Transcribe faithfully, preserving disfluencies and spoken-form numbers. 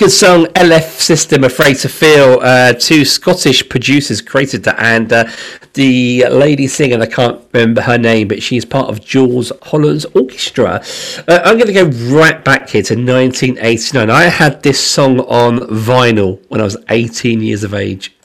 Good song, L F System, Afraid to Feel. Uh, two Scottish producers created that, and uh, the lady singing, I can't remember her name, but she's part of Jules Holland's orchestra. Uh, I'm going to go right back here to nineteen eighty-nine. I had this song on vinyl when I was eighteen years of age.